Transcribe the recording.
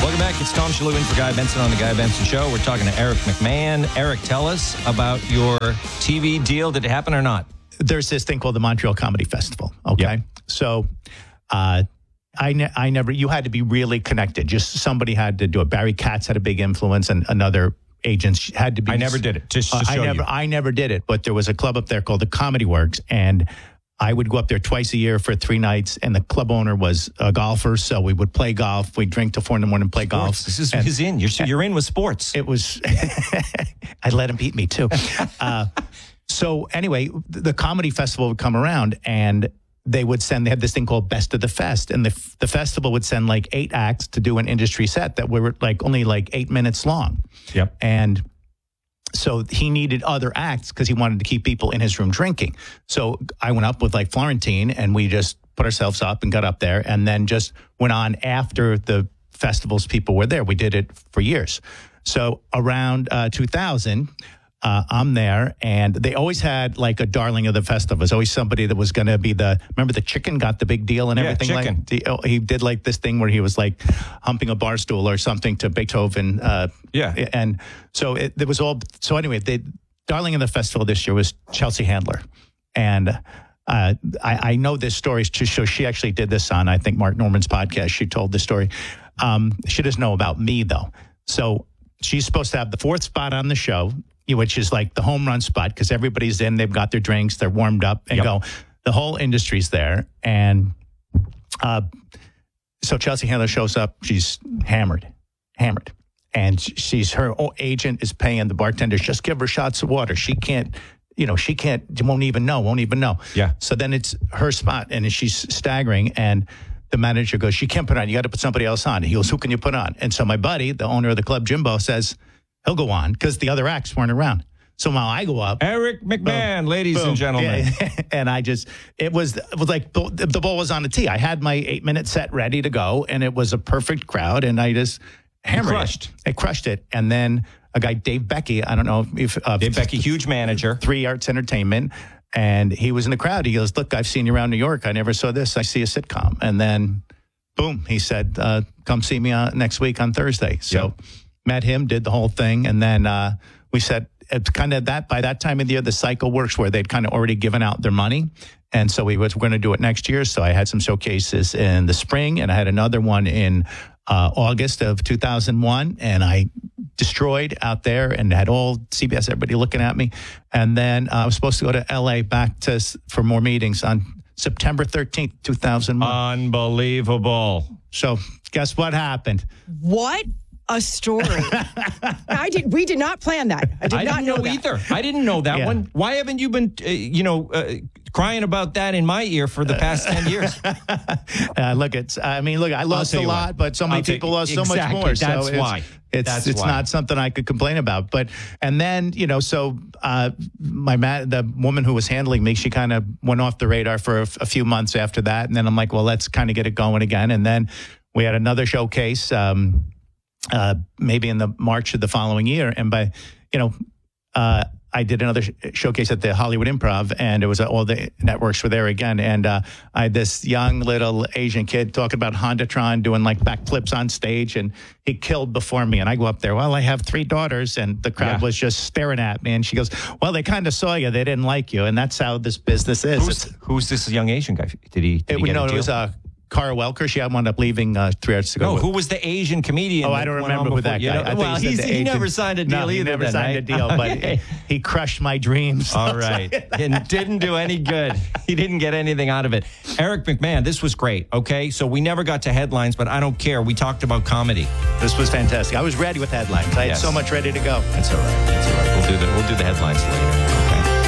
Welcome back. It's Tom Shalhoub in for Guy Benson on The Guy Benson Show. We're talking to Eric McMahon. Eric, tell us about your TV deal. Did it happen or not? There's this thing called the Montreal Comedy Festival. Okay. Yep. So I never, you had to be really connected. Just somebody had to do it. Barry Katz had a big influence and another agents had to be. I never did it. Just to show you. I never did it, but there was a club up there called the Comedy Works, and I would go up there twice a year for 3 nights, and the club owner was a golfer, so we would play golf. We'd drink till 4 in the morning and play golf. This is he's in. You're in with sports. It was. I let him beat me too. So anyway, the comedy festival would come around, and they had this thing called Best of the Fest, and the festival would send like 8 acts to do an industry set that were like only like 8 minutes long. Yep. And so he needed other acts because he wanted to keep people in his room drinking. So I went up with like Florentine, and we just put ourselves up and got up there, and then just went on after the festivals people were there. We did it for years. So around 2000, I'm there, and they always had like a darling of the festival. It was always somebody that was going to be remember the Chicken got the big deal and everything? Chicken. Like, he did like this thing where he was like humping a bar stool or something to Beethoven. And so it was all, so anyway, the darling of the festival this year was Chelsea Handler. And I know this story, so she actually did this on, I think, Mark Norman's podcast. She told the story. She doesn't know about me, though. So she's supposed to have the 4th spot on the show, which is like the home run spot, because everybody's in, they've got their drinks, they're warmed up and go. The whole industry's there. And so Chelsea Handler shows up, she's hammered. And her agent is paying the bartenders, just give her shots of water. She can't, won't even know. Yeah. So then it's her spot, and she's staggering, and the manager goes, she can't put on, you got to put somebody else on. He goes, who can you put on? And so my buddy, the owner of the club, Jimbo, says, he'll go on, because the other acts weren't around. So now I go up. Eric McMahon, ladies and gentlemen. Yeah. And it was like the ball was on the tee. I had my 8-minute set ready to go, and it was a perfect crowd, and I just hammered it. I crushed it. And then a guy, Dave Becky, I don't know if... Dave Becky, huge manager. 3 Arts Entertainment. And he was in the crowd. He goes, look, I've seen you around New York. I never saw this. I see a sitcom. And then, boom, he said, come see me next week on Thursday. So met him, did the whole thing. And then we said, it's kind of that, by that time of the year, the cycle works where they'd kind of already given out their money. And so we're going to do it next year. So I had some showcases in the spring, and I had another one in August of 2001. And I destroyed out there and had all CBS, everybody looking at me. And then I was supposed to go to LA for more meetings on September 13th, 2001. Unbelievable. So guess what happened? What a story. We did not plan that. I didn't know either. I didn't know that one. Why haven't you been, crying about that in my ear for the past 10 years? I lost a lot, but so many people lost so much more. That's why. It's not something I could complain about. And then, the woman who was handling me, she kind of went off the radar for a few months after that. And then I'm like, well, let's kind of get it going again. And then we had another showcase, maybe in the March of the following year. And I did another showcase at the Hollywood Improv, and it was all the networks were there again. And I had this young little Asian kid talking about Hondatron, doing like backflips on stage, and he killed before me. And I go up there, well, I have 3 daughters, and the crowd was just staring at me. And she goes, well, they kind of saw you. They didn't like you. And that's how this business is. Who's this young Asian guy? Did he get a deal? It was Cara Welker. She wound up leaving 3 Arts to go. No, who was the Asian comedian? Oh, I don't remember who that guy. He never signed a deal either. He never signed a deal, but he crushed my dreams. All right. And didn't do any good. He didn't get anything out of it. Eric McMahon, this was great, okay? So we never got to headlines, but I don't care. We talked about comedy. This was fantastic. I was ready with headlines. I had so much ready to go. That's all right. We'll do the headlines later.